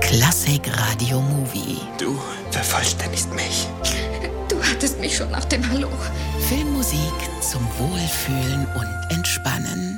Klassik Radio Movie. Du vervollständigst mich. Du hattest mich schon nach dem Hallo. Filmmusik zum Wohlfühlen und Entspannen.